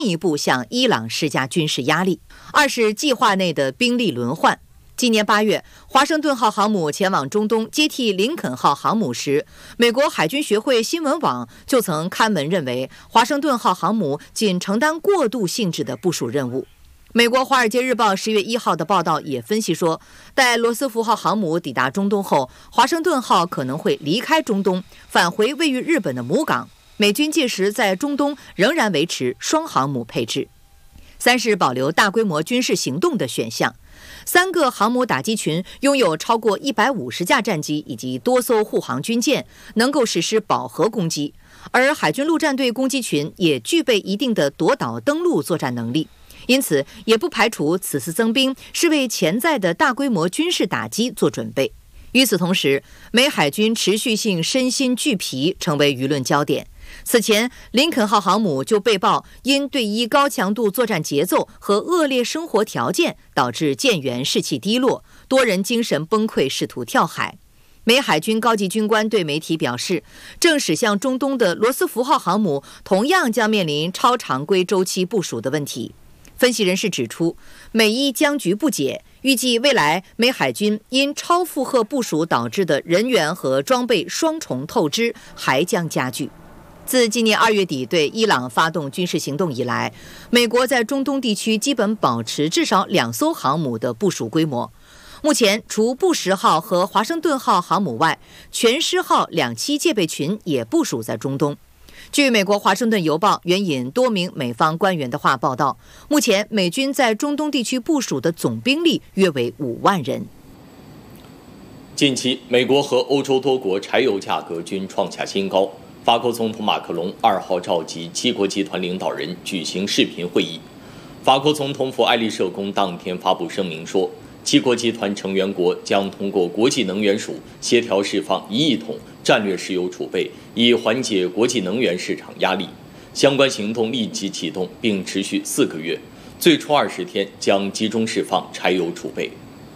进一步向伊朗施加军事压力。二是计划内的兵力轮换。今年8月，华盛顿号航母前往中东接替林肯号航母时，美国海军学会新闻网就曾刊文认为，华盛顿号航母仅承担过渡性质的部署任务。美国《华尔街日报》10月1号的报道也分析说，待罗斯福号航母抵达中东后，华盛顿号可能会离开中东，返回位于日本的母港。美军届时在中东仍然维持双航母配置。三是保留大规模军事行动的选项。3个航母打击群拥有超过150架战机以及多艘护航军舰，能够实施饱和攻击。而海军陆战队攻击群也具备一定的夺岛登陆作战能力，因此也不排除此次增兵是为潜在的大规模军事打击做准备。与此同时，美海军持续性身心俱疲成为舆论焦点。此前，林肯号航母就被曝因对伊高强度作战节奏和恶劣生活条件，导致舰员士气低落，多人精神崩溃，试图跳海。美海军高级军官对媒体表示，正驶向中东的罗斯福号航母同样将面临超常规周期部署的问题。分析人士指出，美伊僵局不解，预计未来美海军因超负荷部署导致的人员和装备双重透支还将加剧。自今年2月底对伊朗发动军事行动以来，美国在中东地区基本保持至少2艘航母的部署规模。目前，除布什号和华盛顿号航母外，全狮号2栖戒备群也部署在中东。据美国《华盛顿邮报》援引多名美方官员的话报道，目前美军在中东地区部署的总兵力约为5万人。 近期，美国和欧洲多国柴油价格均创下新高。法国总统马克龙2号召集7国集团领导人举行视频会议。法国总统府爱丽舍宫当天发布声明说，7国集团成员国将通过国际能源署协调释放1亿桶战略石油储备，以缓解国际能源市场压力。相关行动立即启动，并持续4个月，最初20天将集中释放柴油储备。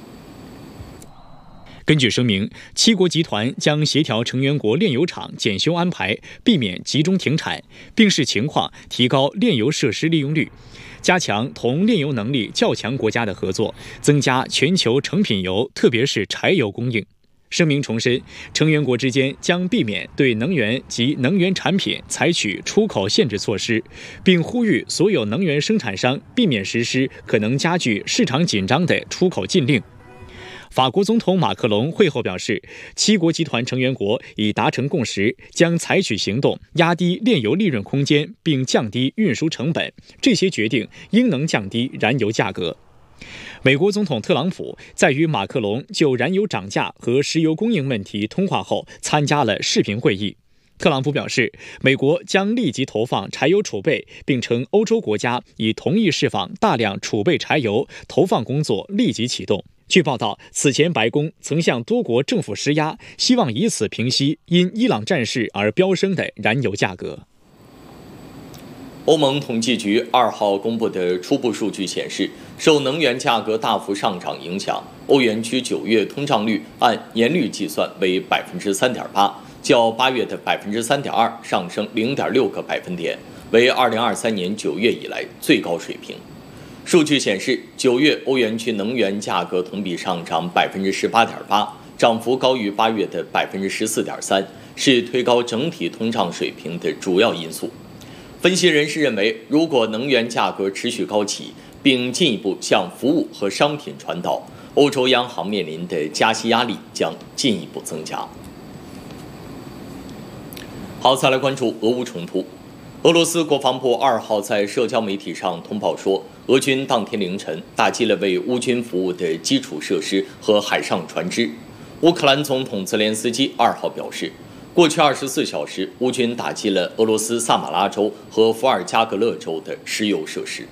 根据声明，7国集团将协调成员国炼油厂检修安排，避免集中停产，并视情况提高炼油设施利用率，加强同炼油能力较强国家的合作，增加全球成品油，特别是柴油供应。声明重申，成员国之间将避免对能源及能源产品采取出口限制措施，并呼吁所有能源生产商避免实施可能加剧市场紧张的出口禁令。法国总统马克龙会后表示，7国集团成员国已达成共识，将采取行动压低炼油利润空间，并降低运输成本。这些决定应能降低燃油价格。美国总统特朗普在与马克龙就燃油涨价和石油供应问题通话后，参加了视频会议。特朗普表示，美国将立即投放柴油储备，并称欧洲国家已同意释放大量储备柴油，投放工作立即启动。据报道，此前白宫曾向多国政府施压，希望以此平息因伊朗战事而飙升的燃油价格。 欧盟统计局2号公布的初步数据显示，受能源价格大幅上涨影响，欧元区9月通胀率按年率计算为 3.8%， 较8月的 3.2% 上升 0.6个百分点，为2023年9月以来最高水平。数据显示，9月欧元区能源价格同比上涨 18.8%， 涨幅高于8月的 14.3%， 是推高整体通胀水平的主要因素。分析人士认为，如果能源价格持续高企，并进一步向服务和商品传导，欧洲央行面临的加息压力将进一步增加。好，再来关注俄乌冲突。俄罗斯国防部2号在社交媒体上通报说，俄军当天凌晨打击了为乌军服务的基础设施和海上船只。乌克兰总统泽连斯基2号表示，过去24小时，乌军打击了俄罗斯萨马拉州和伏尔加格勒州的石油设施。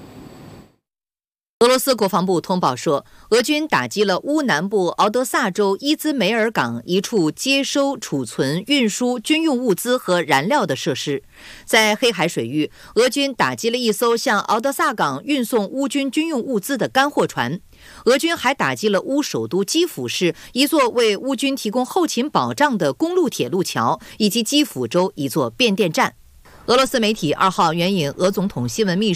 俄罗斯国防部通报说，俄军打击了乌南部敖德萨州伊兹梅尔港一处接收、储存、运输军用物资和燃料的设施。在黑海水域，俄军打击了一艘向敖德萨港运送乌军军用物资的干货船。俄军还打击了乌首都基辅市一座为乌军提供后勤保障的公路铁路桥，以及基辅州一座变电站。 俄罗斯媒体2号援引俄总统新闻秘书